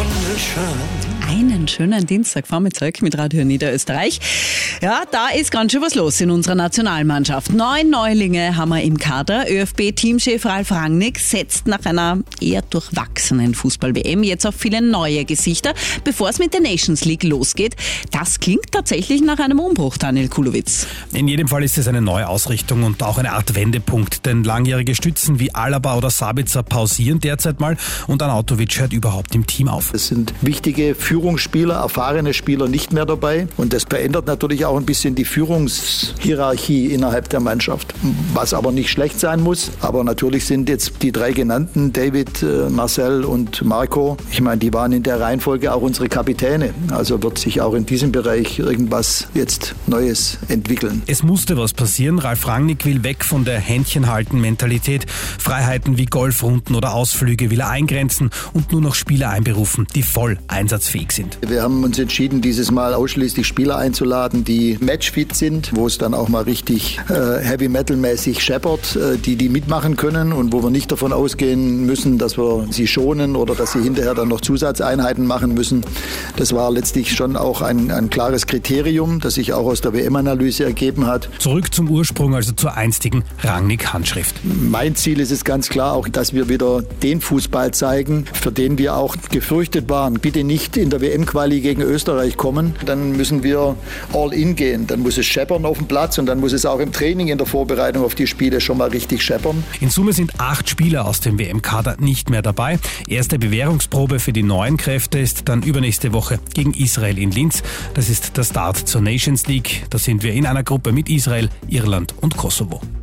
Einen schönen Dienstagvormittag mit Radio Niederösterreich. Ja, da ist ganz schön was los in unserer Nationalmannschaft. 9 Neulinge haben wir im Kader. ÖFB-Teamchef Ralf Rangnick setzt nach einer eher durchwachsenen Fußball-WM jetzt auf viele neue Gesichter, bevor es mit der Nations League losgeht. Das klingt tatsächlich nach einem Umbruch, Daniel Kulowitz. In jedem Fall ist es eine neue Ausrichtung und auch eine Art Wendepunkt, denn langjährige Stützen wie Alaba oder Sabitzer pausieren derzeit mal und Arnautovic hört überhaupt im Team auf. Es sind wichtige Führungsspieler, erfahrene Spieler nicht mehr dabei und das verändert natürlich auch ein bisschen die Führungshierarchie innerhalb der Mannschaft, was aber nicht schlecht sein muss. Aber natürlich sind jetzt die 3 genannten, David, Marcel und Marco, ich meine, die waren in der Reihenfolge auch unsere Kapitäne. Also wird sich auch in diesem Bereich irgendwas jetzt Neues entwickeln. Es musste was passieren. Ralf Rangnick will weg von der Händchenhalten-Mentalität. Freiheiten wie Golfrunden oder Ausflüge will er eingrenzen und nur noch Spieler einberufen, die voll einsatzfähig sind. Wir haben uns entschieden, dieses Mal ausschließlich Spieler einzuladen, die matchfit sind, wo es dann auch mal richtig Heavy-Metal-mäßig scheppert, die mitmachen können und wo wir nicht davon ausgehen müssen, dass wir sie schonen oder dass sie hinterher dann noch Zusatzeinheiten machen müssen. Das war letztlich schon auch ein klares Kriterium, das sich auch aus der WM-Analyse ergeben hat. Zurück zum Ursprung, also zur einstigen Rangnick-Handschrift. Mein Ziel ist es ganz klar auch, dass wir wieder den Fußball zeigen, für den wir auch gefürchtet waren. Bitte nicht in der WM-Quali gegen Österreich kommen, dann müssen wir all in gehen. Dann muss es scheppern auf dem Platz und dann muss es auch im Training in der Vorbereitung auf die Spiele schon mal richtig scheppern. In Summe sind 8 Spieler aus dem WM-Kader nicht mehr dabei. Erste Bewährungsprobe für die neuen Kräfte ist dann übernächste Woche gegen Israel in Linz. Das ist der Start zur Nations League. Da sind wir in einer Gruppe mit Israel, Irland und Kosovo.